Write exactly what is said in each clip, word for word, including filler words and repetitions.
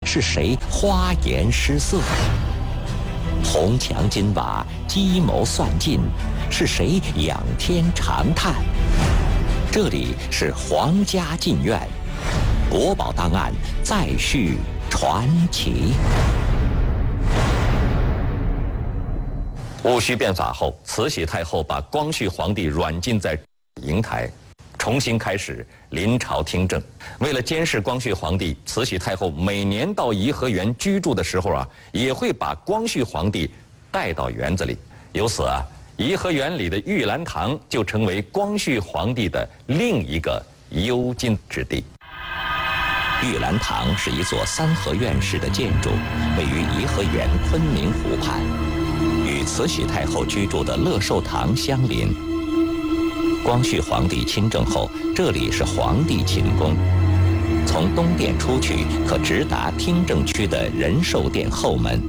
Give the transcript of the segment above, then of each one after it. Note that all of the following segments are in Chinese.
是谁花颜失色？红墙金瓦，计谋算尽，是谁仰天长叹？这里是皇家禁院，国宝档案再续传奇。戊戌变法后，慈禧太后把光绪皇帝软禁在瀛台，重新开始临朝听政。为了监视光绪皇帝，慈禧太后每年到颐和园居住的时候啊，也会把光绪皇帝带到园子里。由此啊，颐和园里的玉兰堂就成为光绪皇帝的另一个幽禁之地。玉兰堂是一座三合院式的建筑，位于颐和园昆明湖畔，与慈禧太后居住的乐寿堂相邻。光绪皇帝亲政后，这里是皇帝寝宫。从东殿出去，可直达听政区的仁寿殿后门。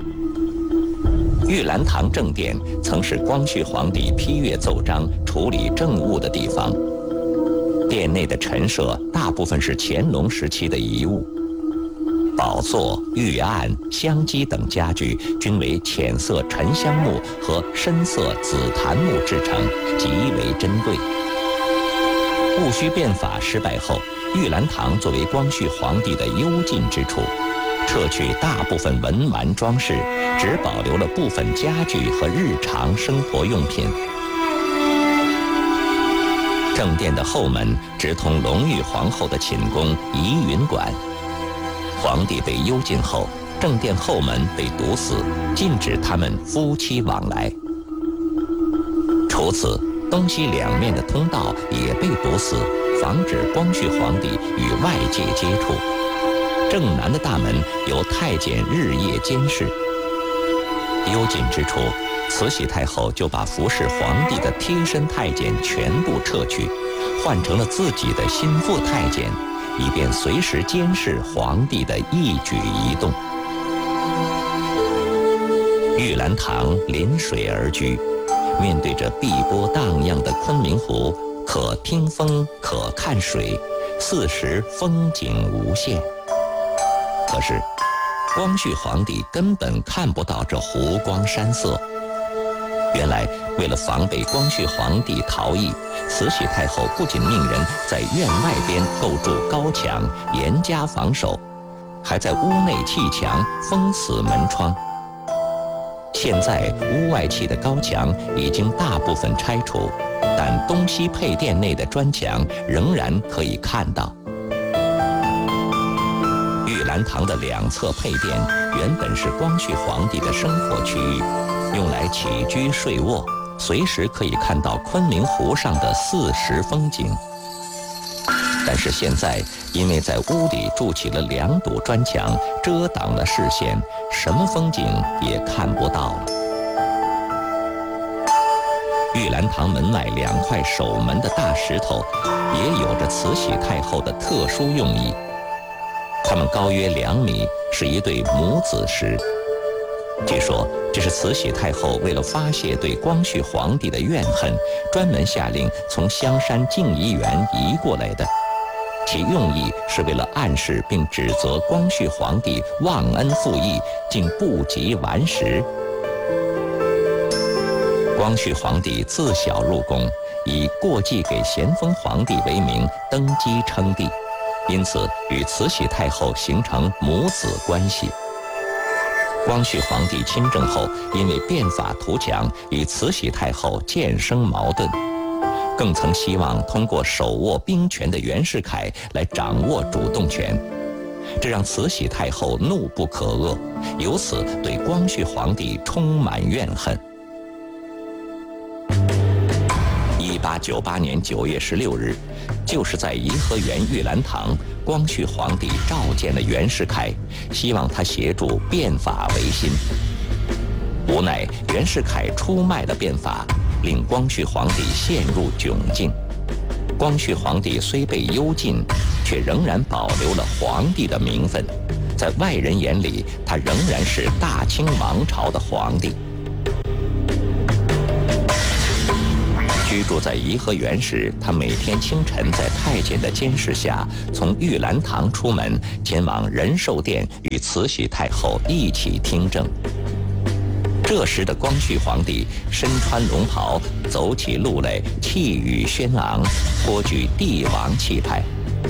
玉兰堂正殿曾是光绪皇帝批阅奏章、处理政务的地方。殿内的陈设大部分是乾隆时期的遗物，宝座、御案、香几等家具均为浅色沉香木和深色紫檀木制成，极为珍贵。戊戌变法失败后，玉兰堂作为光绪皇帝的幽禁之处，撤去大部分文玩装饰，只保留了部分家具和日常生活用品。正殿的后门直通隆裕皇后的寝宫怡云馆。皇帝被幽禁后，正殿后门被堵死，禁止他们夫妻往来。除此，东西两面的通道也被堵死，防止光绪皇帝与外界接触。正南的大门由太监日夜监视。幽禁之处，慈禧太后就把服侍皇帝的贴身太监全部撤去，换成了自己的心腹太监，以便随时监视皇帝的一举一动。玉兰堂临水而居，面对着碧波荡漾的昆明湖，可听风，可看水，四时风景无限。可是，光绪皇帝根本看不到这湖光山色。原来，为了防备光绪皇帝逃逸，慈禧太后不仅命人在院外边构筑高墙，严加防守，还在屋内砌墙，封死门窗。现在屋外砌的高墙已经大部分拆除，但东西配殿内的砖墙仍然可以看到。玉兰堂的两侧配殿原本是光绪皇帝的生活区域，用来起居睡卧，随时可以看到昆明湖上的四时风景。但是现在，因为在屋里筑起了两堵砖墙，遮挡了视线，什么风景也看不到了。玉兰堂门外两块守门的大石头，也有着慈禧太后的特殊用意。它们高约两米，是一对母子石。据说这是慈禧太后为了发泄对光绪皇帝的怨恨，专门下令从香山静怡园移过来的，其用意是为了暗示并指责光绪皇帝忘恩负义，竟不及完食。光绪皇帝自小入宫，以过继给咸丰皇帝为名登基称帝，因此与慈禧太后形成母子关系。光绪皇帝亲政后，因为变法图强，与慈禧太后渐生矛盾，更曾希望通过手握兵权的袁世凯来掌握主动权，这让慈禧太后怒不可遏，由此对光绪皇帝充满怨恨。一八九八年九月十六日，就是在颐和园玉兰堂，光绪皇帝召见了袁世凯，希望他协助变法维新。无奈袁世凯出卖了变法，令光绪皇帝陷入窘境。光绪皇帝虽被幽禁，却仍然保留了皇帝的名分，在外人眼里，他仍然是大清王朝的皇帝。据居住在颐和园时，他每天清晨在太监的监视下，从玉兰堂出门，前往仁寿殿与慈禧太后一起听政。这时的光绪皇帝身穿龙袍，走起路来气宇轩昂，颇具帝王气派。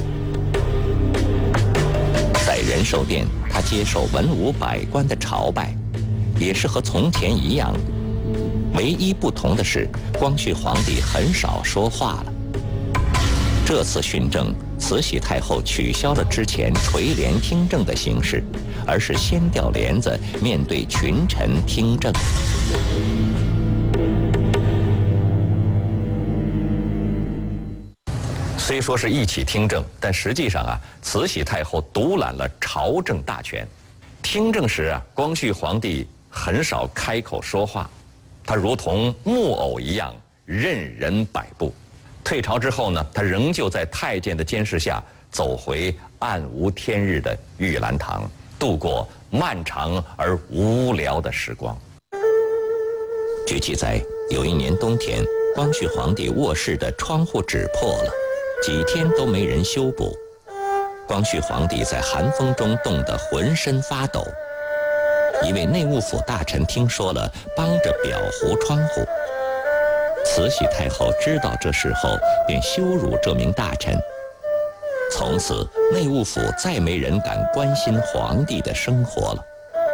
在仁寿殿，他接受文武百官的朝拜，也是和从前一样。唯一不同的是，光绪皇帝很少说话了。这次训政，慈禧太后取消了之前垂帘听政的形式，而是掀掉帘子，面对群臣听政。 虽说是一起听政，但实际上啊，慈禧太后独揽了朝政大权。听政时啊，光绪皇帝很少开口说话，他如同木偶一样任人摆布。退朝之后呢，他仍旧在太监的监视下走回暗无天日的玉兰堂，度过漫长而无聊的时光。 据记载，有一年冬天，光绪皇帝卧室的窗户纸破了，几天都没人修补。光绪皇帝在寒风中冻得浑身发抖。一位内务府大臣听说了，帮着裱糊窗户。慈禧太后知道这事后，便羞辱这名大臣。从此，内务府再没人敢关心皇帝的生活了。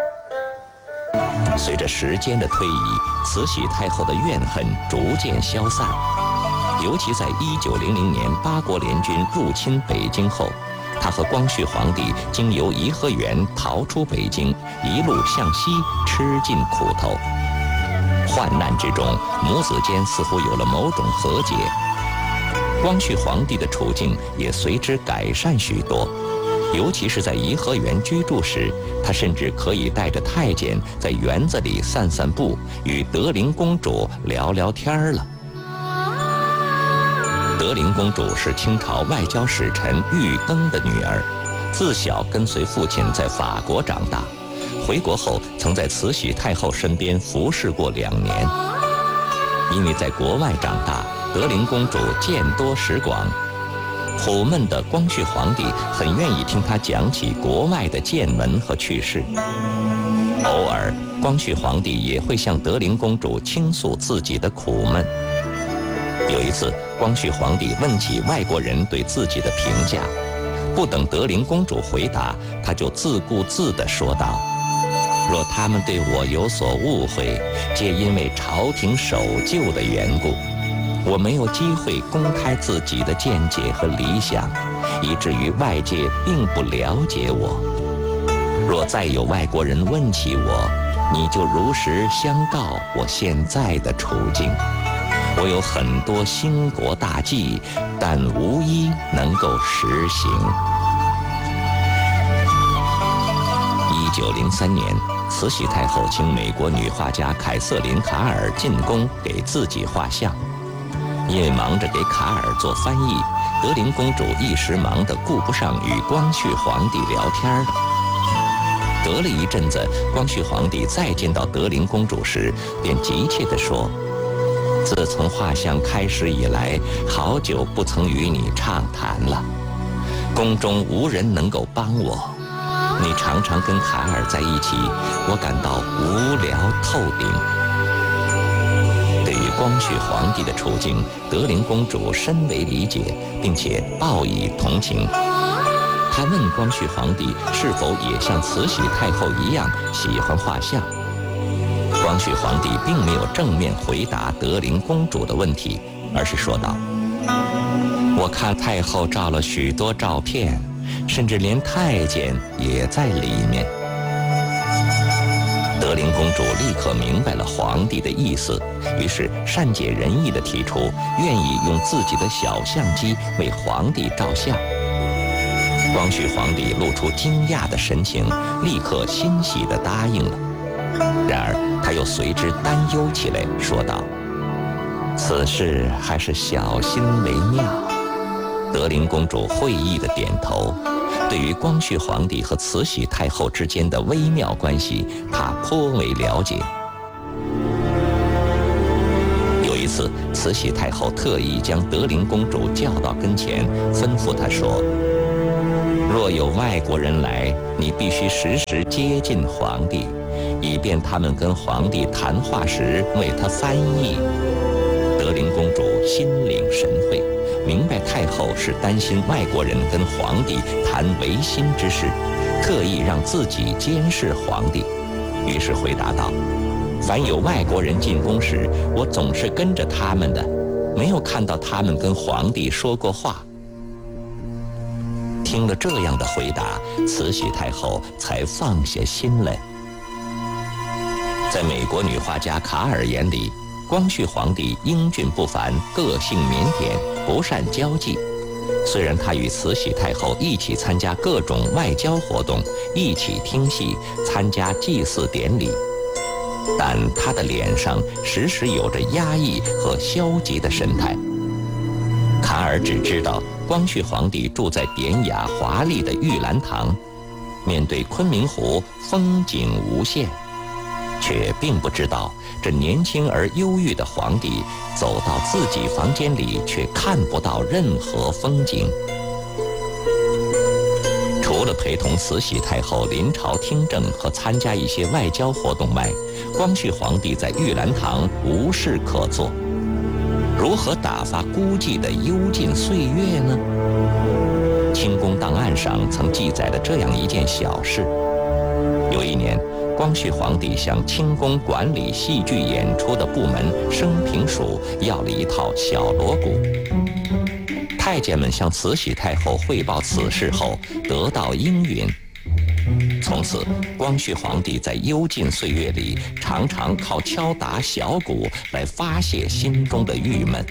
随着时间的推移，慈禧太后的怨恨逐渐消散。尤其在一九零零年八国联军入侵北京后，她和光绪皇帝经由颐和园逃出北京，一路向西，吃尽苦头。患难之中，母子间似乎有了某种和解，光绪皇帝的处境也随之改善许多。尤其是在颐和园居住时，他甚至可以带着太监在园子里散散步，与德龄公主聊聊天了。德龄公主是清朝外交使臣玉庚的女儿，自小跟随父亲在法国长大，回国后曾在慈禧太后身边服侍过两年。因为在国外长大，德龄公主见多识广，苦闷的光绪皇帝很愿意听她讲起国外的见闻和趣事。偶尔，光绪皇帝也会向德龄公主倾诉自己的苦闷。有一次，光绪皇帝问起外国人对自己的评价，不等德龄公主回答，他就自顾自地说道：“若他们对我有所误会，皆因为朝廷守旧的缘故。我没有机会公开自己的见解和理想，以至于外界并不了解我。若再有外国人问起我，你就如实相告我现在的处境。我有很多兴国大计，但无一能够实行。”一九零三年，慈禧太后请美国女画家凯瑟琳·卡尔进宫给自己画像。因为忙着给卡尔做翻译，德龄公主一时忙得顾不上与光绪皇帝聊天了。隔了一阵子，光绪皇帝再见到德龄公主时，便急切地说：“自从画像开始以来，好久不曾与你畅谈了。宫中无人能够帮我，你常常跟卡尔在一起，我感到无聊透顶。”对于光绪皇帝的处境，德龄公主深为理解，并且报以同情。她问光绪皇帝是否也像慈禧太后一样喜欢画像。光绪皇帝并没有正面回答德龄公主的问题，而是说道：“我看太后照了许多照片，甚至连太监也在里面。”德龄公主立刻明白了皇帝的意思，于是善解人意地提出愿意用自己的小相机为皇帝照相。光绪皇帝露出惊讶的神情，立刻欣喜地答应了。然而他又随之担忧起来，说道：“此事还是小心为妙。”德龄公主会意地点头。对于光绪皇帝和慈禧太后之间的微妙关系，她颇为了解。有一次，慈慈禧太后特意将德龄公主叫到跟前，吩咐她说：若有外国人来，你必须时时接近皇帝，以便他们跟皇帝谈话时为他翻译。德龄公主心领神会，明白太后是担心外国人跟皇帝谈违心之事，特意让自己监视皇帝，于是回答道：凡有外国人进宫时，我总是跟着他们的，没有看到他们跟皇帝说过话。听了这样的回答，慈禧太后才放下心来。在美国女画家卡尔眼里，光绪皇帝英俊不凡，个性腼腆，不善交际。虽然他与慈禧太后一起参加各种外交活动，一起听戏，参加祭祀典礼，但他的脸上时时有着压抑和消极的神态。卡尔只知道光绪皇帝住在典雅华丽的玉兰堂，面对昆明湖风景无限，却并不知道这年轻而忧郁的皇帝走到自己房间里却看不到任何风景。除了陪同慈禧太后临朝听政和参加一些外交活动外，光绪皇帝在玉兰堂无事可做。如何打发孤寂的幽禁岁月呢？清宫档案上曾记载了这样一件小事：有一年，光绪皇帝向清宫管理戏剧演出的部门升平署要了一套小锣鼓。太监们向慈禧太后汇报此事后，得到应允。从此，光绪皇帝在幽禁岁月里常常靠敲打小鼓来发泄心中的郁闷。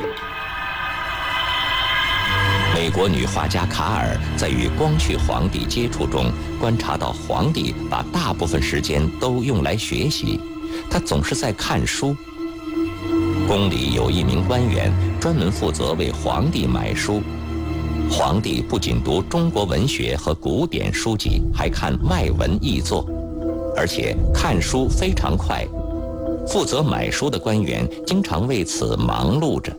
美国女画家卡尔在与光绪皇帝接触中，观察到皇帝把大部分时间都用来学习，他总是在看书。宫里有一名官员专门负责为皇帝买书。皇帝不仅读中国文学和古典书籍，还看外文译作，而且看书非常快。负责买书的官员经常为此忙碌着。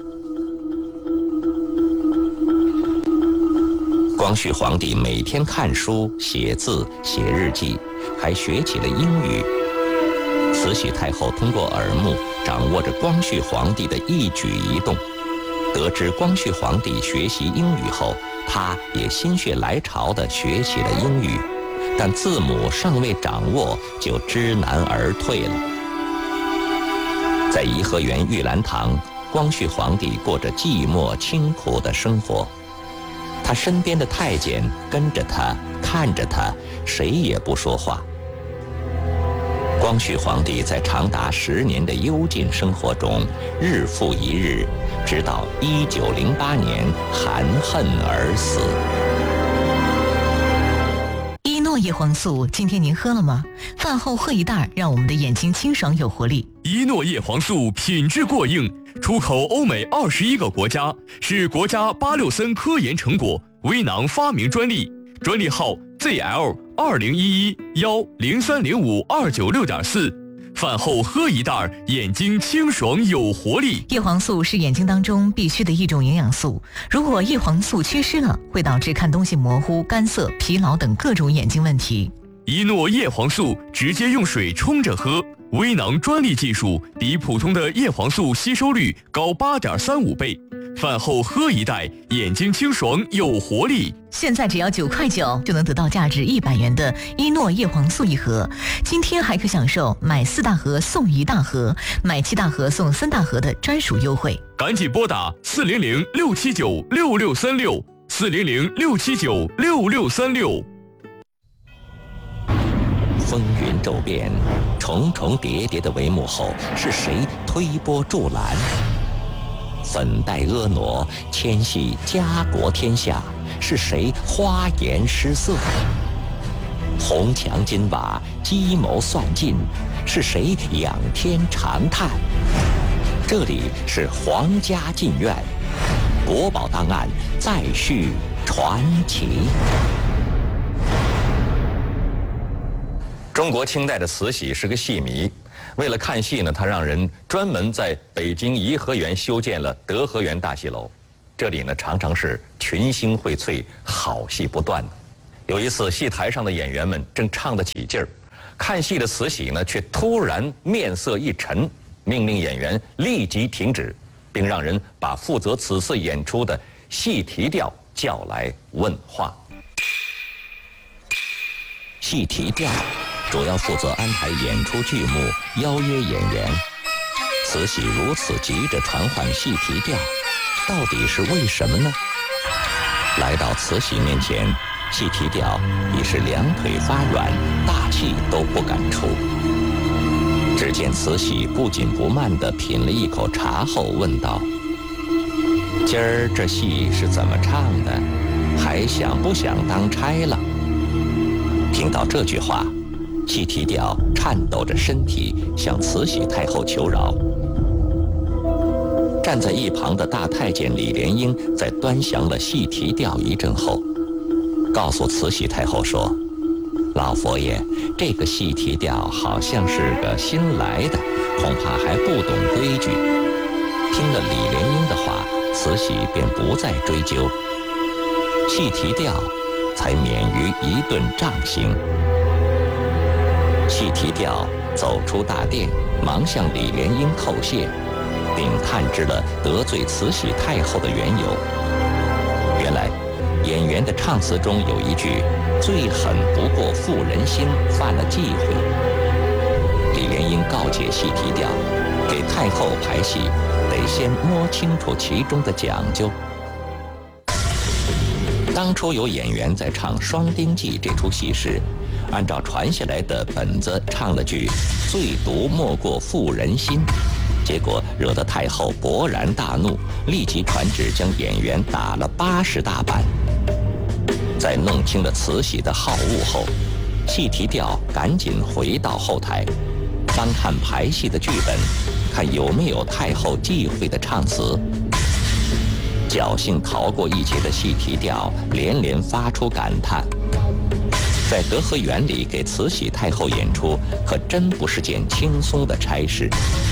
光绪皇帝每天看书、写字、写日记，还学起了英语。慈禧太后通过耳目掌握着光绪皇帝的一举一动。得知光绪皇帝学习英语后，他也心血来潮地学起了英语，但字母尚未掌握，就知难而退了。在颐和园玉兰堂，光绪皇帝过着寂寞清苦的生活。他身边的太监跟着他，看着他，谁也不说话。光绪皇帝在长达十年的幽禁生活中，日复一日，直到一九零八年含恨而死。 伊诺叶黄素，今天您喝了吗？饭后喝一袋，让我们的眼睛清爽有活力。 伊诺叶黄素品质过硬，出口欧美二十一个国家，是国家八六三科研成果，微囊发明专利，专利号 Z L 二零一一幺零三零五二九六点四。饭后喝一袋，眼睛清爽有活力。 叶黄素是眼睛当中必须的一种营养素，如果叶黄素缺失了，会导致看东西模糊、干涩、疲劳等各种眼睛问题。 伊诺叶黄素直接用水冲着喝，微囊专利技术比普通的叶黄素吸收率高 八点三五倍。饭后喝一袋，眼睛清爽有活力。 现在只要九块九就能得到价值一百元的伊诺叶黄素一盒，今天还可享受买四大盒送一大盒，买七大盒送三大盒的专属优惠。 赶紧拨打四零零六七九六六三六四零零六七九六六三六。 风云骤变，重重叠叠的帷幕后，是谁推波助澜？粉黛婀娜，牵系家国天下，是谁花颜失色？红墙金瓦，计谋算尽，是谁仰天长叹？这里是皇家禁苑，国宝档案再续传奇。 中国清代的慈禧是个戏迷， 为了看戏呢，他让人专门在北京颐和园修建了德和园大戏楼，这里呢常常是群星荟萃，好戏不断。有一次，戏台上的演员们正唱得起劲儿，看戏的慈禧呢却突然面色一沉，命令演员立即停止，并让人把负责此次演出的戏提调叫来问话。 戏提调主要负责安排演出剧目，邀约演员。慈禧如此急着传唤戏提调，到底是为什么呢？来到慈禧面前，戏提调已是两腿发软，大气都不敢出。只见慈禧不紧不慢地品了一口茶后问道：“今儿这戏是怎么唱的？还想不想当差了？”听到这句话，戏提调颤抖着身体向慈禧太后求饶。站在一旁的大太监李莲英在端详了戏提调一阵后，告诉慈禧太后说：“老佛爷，这个戏提调好像是个新来的，恐怕还不懂规矩。”听了李莲英的话，慈禧便不再追究，戏提调才免于一顿杖刑。戏提调走出大殿，忙向李莲英叩谢，并探知了得罪慈禧太后的缘由。原来，演员的唱词中有一句“最狠不过妇人心”，犯了忌讳。李莲英告诫戏提调，给太后排戏得先摸清楚其中的讲究。当初有演员在唱《双丁记》这出戏时，按照传下来的本子唱了句“最毒莫过妇人心”，结果惹得太后勃然大怒，立即传旨将演员打了八十大板。在弄清了慈禧的好恶后，戏提调赶紧回到后台，翻看排戏的剧本，看有没有太后忌讳的唱词。侥幸逃过一劫的戏提调连连发出感叹：在德和园里给慈禧太后演出，可真不是件轻松的差事。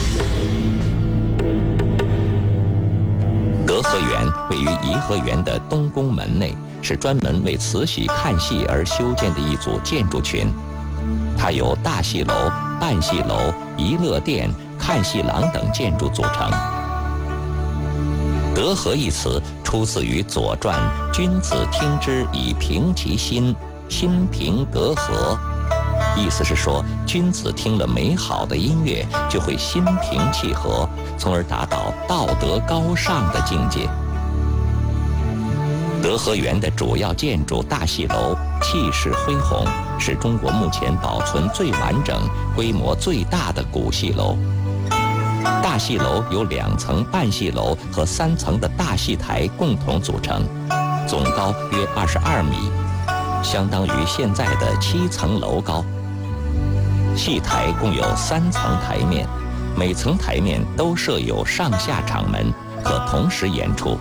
德和园位于颐和园的东宫门内，是专门为慈禧看戏而修建的一组建筑群。它由大戏楼、半戏楼、怡乐殿、看戏廊等建筑组成。德和一词出自于《左传》：“君子听之以平其心，心平德和。”意思是说，君子听了美好的音乐，就会心平气和，从而达到道德高尚的境界。德和园的主要建筑大戏楼气势恢宏，是中国目前保存最完整、规模最大的古戏楼。大戏楼由两层半戏楼和三层的大戏台共同组成，总高约二十二米，相当于现在的七层楼高。戏台共有三层台面，每层台面都设有上下场门，可同时演出。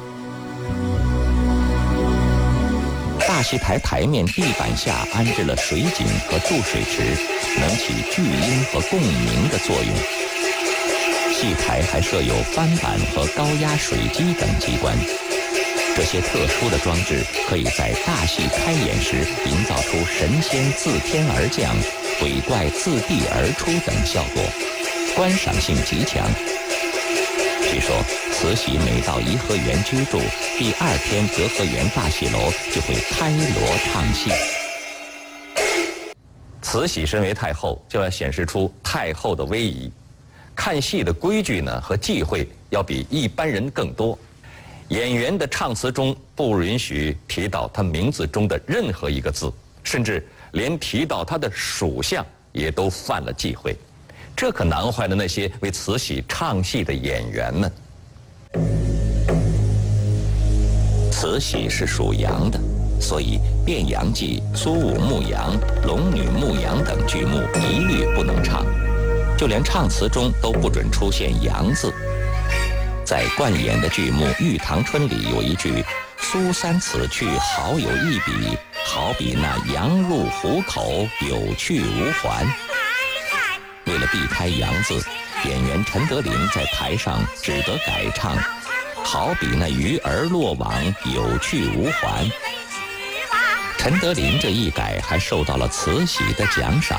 大戏台台面地板下安置了水井和注水池，能起聚音和共鸣的作用。戏台还设有翻板和高压水机等机关，这些特殊的装置可以在大戏开演时营造出神仙自天而降、鬼怪自地而出等效果，观赏性极强。据说慈禧每到颐和园居住，第二天德和园大戏楼就会开锣唱戏。 慈禧身为太后，就要显示出太后的威仪。看戏的规矩呢和忌讳要比一般人更多。演员的唱词中不允许提到他名字中的任何一个字，甚至连提到他的属相也都犯了忌讳。这可难坏了那些为慈禧唱戏的演员们。 慈禧是属羊的，所以《变羊记》《苏武牧羊》《龙女牧羊》等剧目一律不能唱，就连唱词中都不准出现“羊”字。在惯演的剧目《玉堂春》里有一句“苏三此去好有一比，好比那羊入虎口，有去无还”。 为了避开“洋”字，演员陈德霖在台上只得改唱，好比那鱼儿落网，有去无还。陈德霖这一改，还受到了慈禧的奖赏。